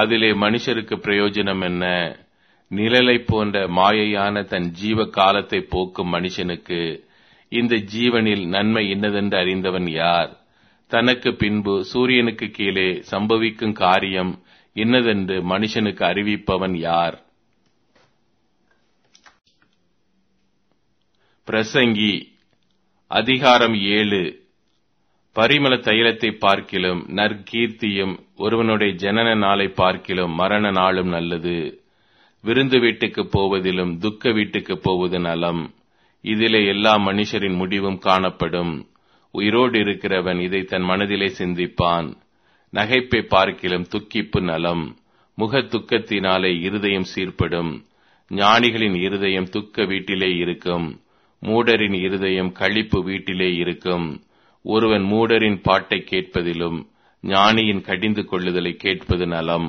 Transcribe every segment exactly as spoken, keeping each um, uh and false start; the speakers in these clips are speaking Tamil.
அதிலே மனுஷருக்கு பிரயோஜனம் என்ன? நிழலை போன்ற மாயையான தன் ஜீவ காலத்தை போக்கும் மனுஷனுக்கு இந்த ஜீவனில் நன்மை இன்னதென்று அறிந்தவன் யார்? தனக்கு பின்பு சூரியனுக்கு கீழே சம்பவிக்கும் காரியம் இன்னதென்று மனுஷனுக்கு அறிவிப்பவன் யார்? பிரசங்கி அதிகாரம் ஏழு. பரிமள தைலத்தை பார்க்கிலும் நற்கீர்த்தியும் ஒருவனுடைய ஜனன நாளை பார்க்கிலும் மரண நாளும் நல்லது. விருந்து வீட்டுக்கு போவதிலும் துக்க வீட்டுக்கு போவது நலம். இதிலே எல்லா மனுஷரின் முடிவும் காணப்படும். உயிரோடு இருக்கிறவன் இதை தன் மனதிலே சிந்திப்பான். நகைப்பை பார்க்கிலும் துக்கிப்பு நலம். முக துக்கத்தினாலே இருதயம் சீர்படும். ஞானிகளின் இருதயம் துக்க வீட்டிலே இருக்கும். மூடரின் இருதயம் களிப்பு வீட்டிலே இருக்கும். ஒருவன் மூடரின் பாட்டை கேட்பதிலும் ஞானியின் கடிந்து கொள்ளுதலை கேட்பது நலம்.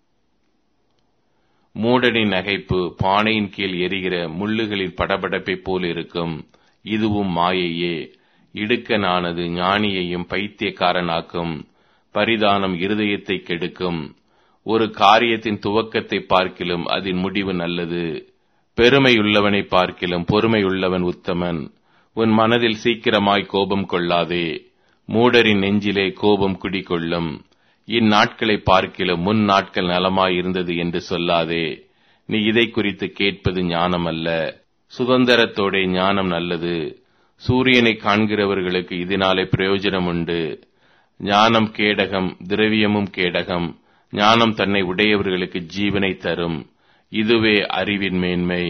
மூடனின் நகைப்பு பானையின் கீழ் எரிகிற முள்ளுகளின் படபடப்பை போல் இருக்கும். இதுவும் மாயையே. இடுக்கனானது ஞானியையும் பைத்தியக்காரனாக்கும். பரிதானம் இருதயத்தை கெடுக்கும். ஒரு காரியத்தின் துவக்கத்தை பார்க்கிலும் அதன் முடிவு நல்லது. பெருமையுள்ளவனை பார்க்கிலும் பொறுமையுள்ளவன் உத்தமன். உன் மனதில் சீக்கிரமாய் கோபம் கொள்ளாதே. மூடரின் நெஞ்சிலே கோபம் குடிகொள்ளும். இந்நாட்களை பார்க்கிலும் முன் நாட்கள் நலமாய் இருந்தது என்று சொல்லாதே. நீ இதை குறித்து கேட்பது ஞானம் அல்ல. சுதந்திரத்தோட ஞானம் நல்லது. சூரியனை காண்கிறவர்களுக்கு இதனாலே பிரயோஜனம் உண்டு. ஞானம் கேடகம், திரவியமும் கேடகம். ஞானம் தன்னை உடையவர்களுக்கு ஜீவனை தரும். இதுவே அறிவின் மேன்மை.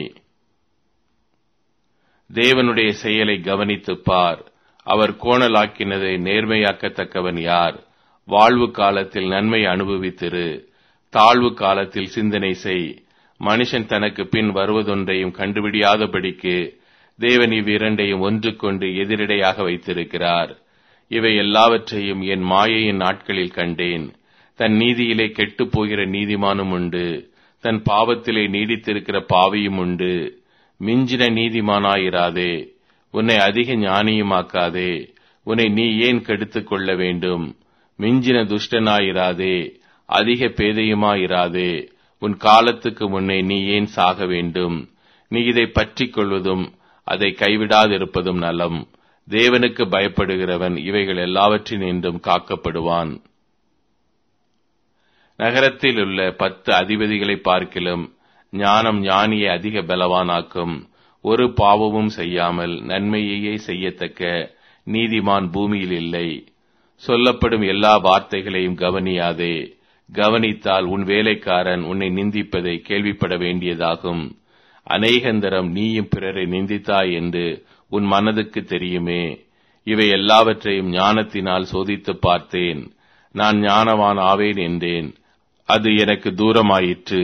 தேவனுடைய செயலை கவனித்துப் பார். அவர் கோணலாக்கினதை நேர்மையாக்கத்தக்கவன் யார்? வாழ்வு காலத்தில் நன்மை அனுபவித்திரு. தாழ்வு காலத்தில் சிந்தனை செய். மனுஷன் தனக்கு பின் வருவதொன்றையும் கண்டுபிடியாதபடிக்கு தேவன் இவ்விரண்டையும் ஒன்று கொண்டு எதிரிடையாக வைத்திருக்கிறார். இவை எல்லாவற்றையும் என் மாயையின் நாட்களில் கண்டேன். தன் நீதியிலே கெட்டுப் போகிற நீதிமானும் உண்டு. தன் பாவத்திலே நீடித்திருக்கிற பாவியும் உண்டு. மிஞ்சின நீதிமானாயிராதே. உன்னை அதிக ஞானியுமாக்காதே. உன்னை நீ ஏன் கெடுத்துக் கொள்ள வேண்டும்? மிஞ்சின துஷ்டனாயிராதே. அதிக பேதையுமாயிராதே. உன் காலத்துக்கு முன்னே நீ ஏன் சாக வேண்டும்? நீ இதை பற்றிக் கொள்வதும் அதை கைவிடாதிருப்பதும் நலம். தேவனுக்கு பயப்படுகிறவன் இவைகள் எல்லாவற்றினின்றும் காக்கப்படுவான். நகரத்தில் உள்ள பத்து அதிபதிகளை பார்க்கிலும் ஞானம் ஞானியை அதிக பலவானாக்கும். ஒரு பாவமும் செய்யாமல் நன்மையையே செய்யத்தக்க நீதிமான் பூமியில் இல்லை. சொல்லப்படும் எல்லா வார்த்தைகளையும் கவனியாதே. கவனித்தால் உன் வேலைக்காரன் உன்னை நிந்திப்பதை கேள்விப்பட வேண்டியதாகும். அநேகந்தரம் நீயும் பிறரை நிந்தித்தாய் என்று உன் மனதுக்கு தெரியுமே. இவை எல்லாவற்றையும் ஞானத்தினால் சோதித்து பார்த்தேன். நான் ஞானவான் ஆவேன் என்றேன். அது எனக்கு தூரமாயிற்று.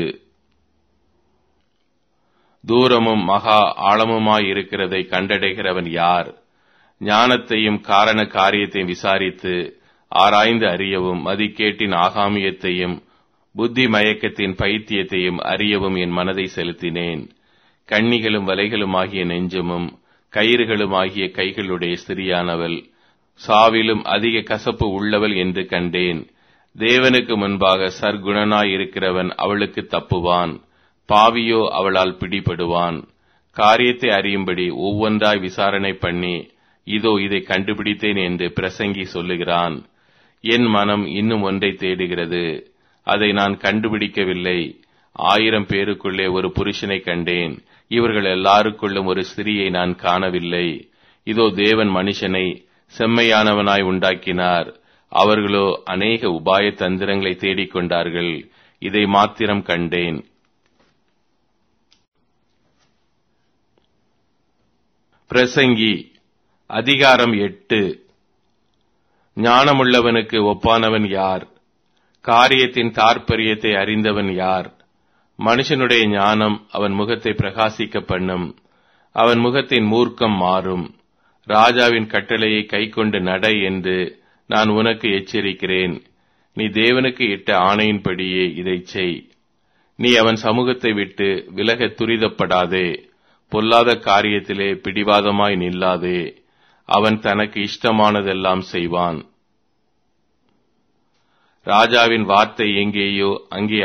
தூரமும் மகா ஆழமுமாயிருக்கிறதை கண்டடைகிறவன் யார்? ஞானத்தையும் காரண காரியத்தையும் விசாரித்து ஆராய்ந்து அறியவும் மதிக்கேட்டின் ஆகாமியத்தையும் புத்தி மயக்கத்தின் பைத்தியத்தையும் அறியவும் என் மனதை செலுத்தினேன். கண்ணிகளும் வலைகளுமாகிய நெஞ்சமும் கயிறுகளுமாகிய கைகளுடைய ஸ்திரியானவள் சாவிலும் அதிக கசப்பு உள்ளவள் என்று கண்டேன். தேவனுக்கு முன்பாக சர்க்குணனாயிருக்கிறவன் அவளுக்கு தப்புவான். பாவியோ அவளால் பிடிபடுவான். காரியத்தை அறியும்படி ஒவ்வொன்றாய் விசாரணை பண்ணி இதோ இதை கண்டுபிடித்தேன் என்று பிரசங்கி சொல்லுகிறான். என் மனம் இன்னும் ஒன்றை தேடுகிறது, அதை நான் கண்டுபிடிக்கவில்லை. ஆயிரம் பேருக்குள்ளே ஒரு புருஷனை கண்டேன், இவர்கள் எல்லாருக்குள்ளும் ஒரு ஸ்திரியை நான் காணவில்லை. இதோ தேவன் மனுஷனை செம்மையானவனாய் உண்டாக்கினார். அவர்களோ அநேக உபாய தந்திரங்களை தேடிக்கொண்டார்கள். இதை மாத்திரம் கண்டேன். பிரசங்கி அதிகாரம் எட்டு. ஞானமுள்ளவனுக்கு ஒப்பானவன் யார்? காரியத்தின் தாற்பரியத்தை அறிந்தவன் யார்? மனுஷனுடைய ஞானம் அவன் முகத்தை பிரகாசிக்க பண்ணும். அவன் முகத்தின் மூர்க்கம் மாறும். ராஜாவின் கட்டளையை கைக்கொண்டு நட என்று நான் உனக்கு எச்சரிக்கிறேன். நீ தேவனுக்கு இட்ட ஆணையின்படியே இதைச் செய். நீ அவன் சமூகத்தை விட்டு விலக துரிதப்படாதே. பொல்லாத காரியத்திலே பிடிவாதமாய் நில்லாதே. அவன் தனக்கு இஷ்டமானதெல்லாம் செய்வான். ராஜாவின் வார்த்தை எங்கேயோ அங்கே